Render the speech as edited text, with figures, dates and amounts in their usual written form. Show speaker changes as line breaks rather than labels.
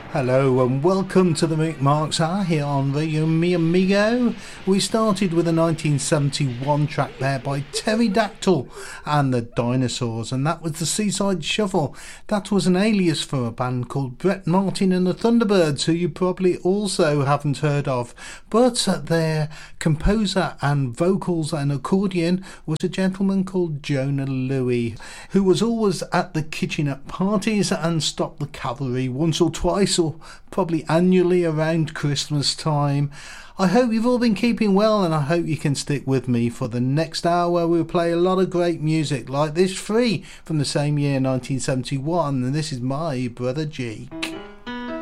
Hello and welcome to the Mick Marks Hour here on Radio Mi Amigo. We started with a 1971 track there by Pterodactyl and the Dinosaurs, and that was the Seaside Shuffle. That was an alias for a band called Brett Martin and the Thunderbirds, who you probably also haven't heard of, but their composer and vocals and accordion was a gentleman called Jonah Louie, who was always at the kitchen at parties and stopped the cavalry once or twice, or probably annually around Christmas time. I hope you've all been keeping well, and I hope you can stick with me for the next hour where we'll play a lot of great music like this, Free, from the same year 1971, and this is my brother Jake.